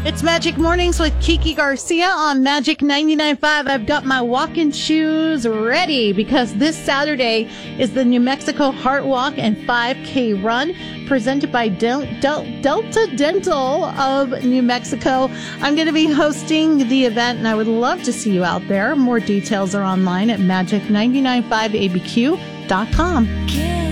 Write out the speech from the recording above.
It's Magic Mornings with Kiki Garcia on Magic 99.5. I've got my walking shoes ready because this Saturday is the New Mexico Heart Walk and 5K Run presented by Delta Dental of New Mexico. I'm going to be hosting the event, and I would love to see you out there. More details are online at magic995abq.com.